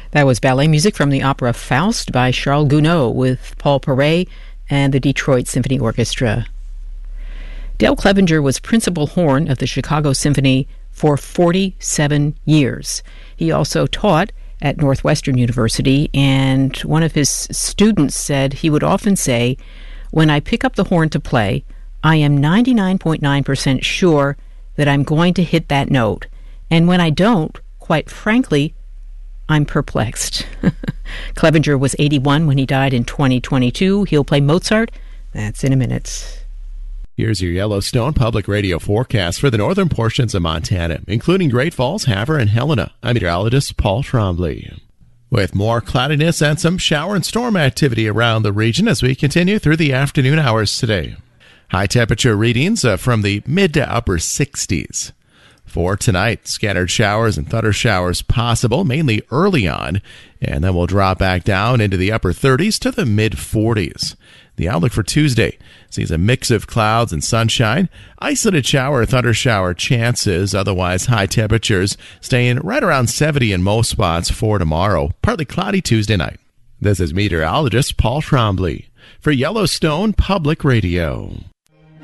That was ballet music from the opera Faust by Charles Gounod with Paul Paray and the Detroit Symphony Orchestra. Dale Clevenger was principal horn of the Chicago Symphony for 47 years. He also taught at Northwestern University, and one of his students said he would often say, "When I pick up the horn to play, I am 99.9% sure that I'm going to hit that note. And when I don't, quite frankly, I'm perplexed." Clevenger was 81 when he died in 2022. He'll play Mozart. That's in a minute. Here's your Yellowstone Public Radio forecast for the northern portions of Montana, including Great Falls, Havre, and Helena. I'm meteorologist Paul Trombley. With more cloudiness and some shower and storm activity around the region as we continue through the afternoon hours today. High temperature readings from the mid to upper 60s. For tonight, scattered showers and thunder showers possible, mainly early on, and then we'll drop back down into the upper 30s to the mid 40s. The outlook for Tuesday sees a mix of clouds and sunshine, isolated shower or thunder shower chances, otherwise high temperatures staying right around 70 in most spots for tomorrow. Partly cloudy Tuesday night. This is meteorologist Paul Trombley for Yellowstone Public Radio.